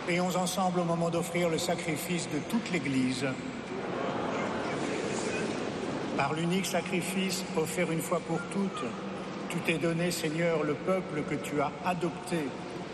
Prions ensemble au moment d'offrir le sacrifice de toute l'Église. Par l'unique sacrifice offert une fois pour toutes, tu t'es donné, Seigneur, le peuple que tu as adopté